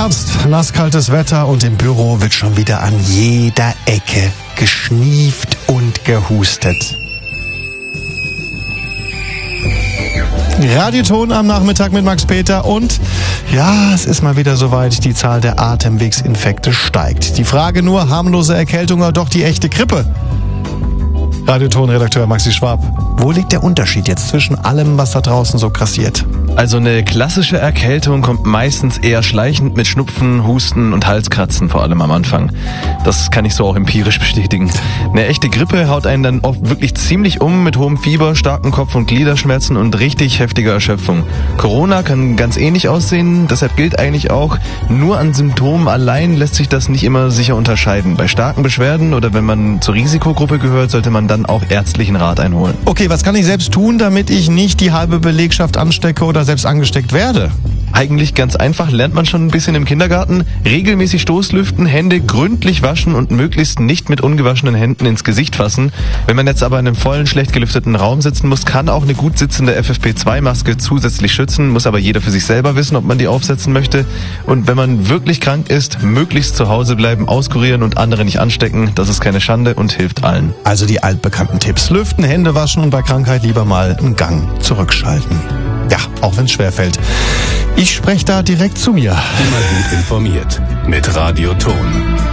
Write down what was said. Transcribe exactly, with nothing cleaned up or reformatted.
Herbst, nasskaltes Wetter und im Büro wird schon wieder an jeder Ecke geschnieft und gehustet. Radioton am Nachmittag mit Max Peter und ja, es ist mal wieder soweit, die Zahl der Atemwegsinfekte steigt. Die Frage nur, harmlose Erkältung oder doch die echte Grippe? Radioton-Redakteur Maxi Schwab, wo liegt der Unterschied jetzt zwischen allem, was da draußen so grassiert? Also eine klassische Erkältung kommt meistens eher schleichend mit Schnupfen, Husten und Halskratzen, vor allem am Anfang. Das kann ich so auch empirisch bestätigen. Eine echte Grippe haut einen dann oft wirklich ziemlich um mit hohem Fieber, starken Kopf- und Gliederschmerzen und richtig heftiger Erschöpfung. Corona kann ganz ähnlich aussehen, deshalb gilt eigentlich auch, nur an Symptomen allein lässt sich das nicht immer sicher unterscheiden. Bei starken Beschwerden oder wenn man zur Risikogruppe gehört, sollte man dann auch ärztlichen Rat einholen. Okay, was kann ich selbst tun, damit ich nicht die halbe Belegschaft anstecke oder selbst angesteckt werde? Eigentlich ganz einfach, lernt man schon ein bisschen im Kindergarten. Regelmäßig Stoßlüften, Hände gründlich waschen und möglichst nicht mit ungewaschenen Händen ins Gesicht fassen. Wenn man jetzt aber in einem vollen, schlecht gelüfteten Raum sitzen muss, kann auch eine gut sitzende F F P zwei Maske zusätzlich schützen, muss aber jeder für sich selber wissen, ob man die aufsetzen möchte. Und wenn man wirklich krank ist, möglichst zu Hause bleiben, auskurieren und andere nicht anstecken. Das ist keine Schande und hilft allen. Also die altbekannten Tipps. Lüften, Hände waschen und bei Krankheit lieber mal einen Gang zurückschalten. Ja, auch wenn es schwerfällt. Ich spreche da direkt zu mir. Immer gut informiert mit Radioton.